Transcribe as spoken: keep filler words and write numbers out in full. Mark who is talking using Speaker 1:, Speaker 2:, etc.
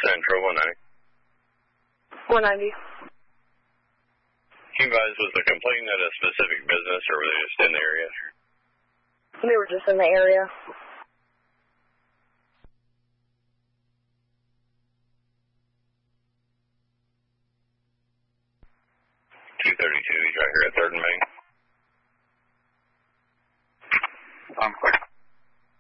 Speaker 1: Central, one ninety.
Speaker 2: one ninety.
Speaker 1: You guys, was the complaint at a specific business, or were they just in the area?
Speaker 2: They were just in the area.
Speaker 1: two thirty-two, he's right here at third and Main.
Speaker 3: I'm clear.